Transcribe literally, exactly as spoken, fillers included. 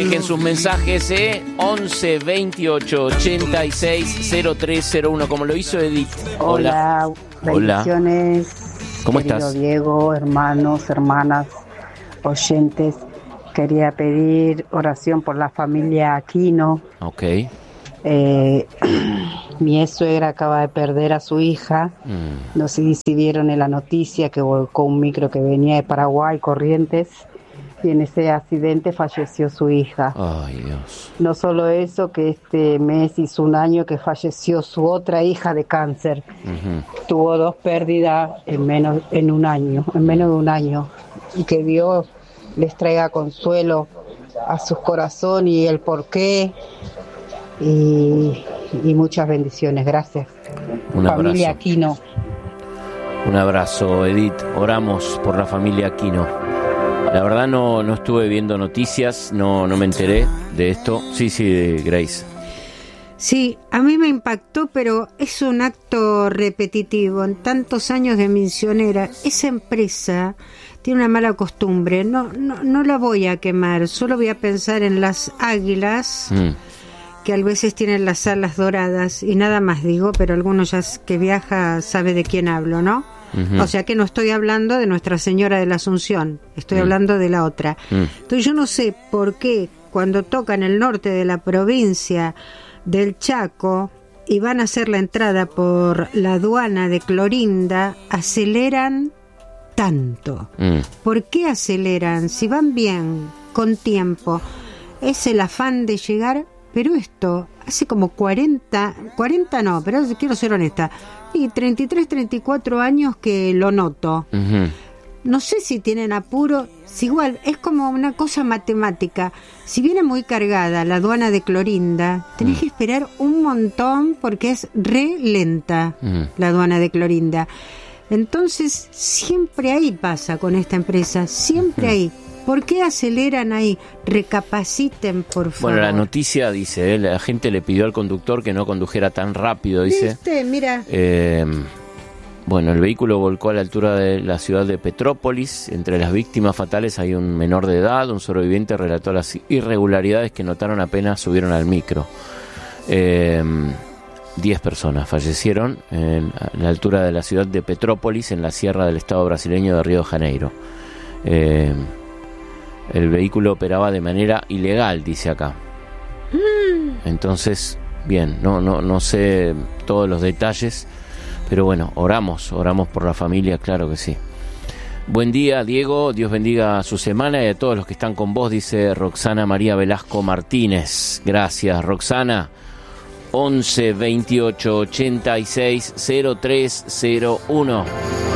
Dejen sus mensajes, ¿eh? once veintiocho ochenta y seis cero tres cero uno, como lo hizo Edith. Hola. Hola. Bendiciones. ¿Cómo querido estás? Diego, hermanos, hermanas, oyentes. Quería pedir oración por la familia Aquino. Ok. Eh, mi suegra acaba de perder a su hija. Mm. No sé si vieron en la noticia que volcó un micro que venía de Paraguay, Corrientes, y en ese accidente falleció su hija. Ay, Dios. No solo eso, que este mes hizo un año que falleció su otra hija de cáncer. Uh-huh. Tuvo dos pérdidas en menos en un año, en menos de un año. Y que Dios les traiga consuelo a sus corazones y el porqué. Y, y muchas bendiciones. Gracias. Un abrazo. Familia Aquino. Un abrazo, Edith. Oramos por la familia Aquino. La verdad no, no estuve viendo noticias, no, no me enteré de esto. Sí, sí, Grace. Sí, a mí me impactó, pero es un acto repetitivo. En tantos años de misionera, esa empresa tiene una mala costumbre. No, no, no la voy a quemar, solo voy a pensar en las águilas, mm. que a veces tienen las alas doradas y nada más digo, pero alguno ya que viaja sabe de quién hablo, ¿no? Uh-huh. O sea que no estoy hablando de Nuestra Señora de la Asunción, estoy mm. hablando de la otra. Mm. Entonces yo no sé por qué cuando tocan el norte de la provincia del Chaco y van a hacer la entrada por la aduana de Clorinda, aceleran tanto. Mm. ¿Por qué aceleran? Si van bien, con tiempo, es el afán de llegar, pero esto hace como cuarenta, cuarenta no, pero quiero ser honesta, y treinta y tres, treinta y cuatro años que lo noto. Uh-huh. No sé si tienen apuro, si igual es como una cosa matemática. Si viene muy cargada la aduana de Clorinda, tenés uh-huh. que esperar un montón porque es re lenta uh-huh. la aduana de Clorinda. Entonces, siempre ahí pasa con esta empresa, siempre uh-huh. ahí. ¿Por qué aceleran ahí? Recapaciten, por favor. Bueno, la noticia dice, ¿eh? La gente le pidió al conductor que no condujera tan rápido, dice. ¿Viste? Mira. Eh, bueno, el vehículo volcó a la altura de la ciudad de Petrópolis. Entre las víctimas fatales hay un menor de edad. Un sobreviviente relató las irregularidades que notaron apenas subieron al micro. Eh, diez personas fallecieron en la altura de la ciudad de Petrópolis, en la sierra del estado brasileño de Río de Janeiro. Eh... El vehículo operaba de manera ilegal, dice acá. Mm. Entonces, bien, no, no, no sé todos los detalles, pero bueno, oramos, oramos por la familia, claro que sí. Buen día, Diego, Dios bendiga su semana y a todos los que están con vos, dice Roxana María Velasco Martínez. Gracias, Roxana. once veintiocho ochenta y seis cero tres cero uno.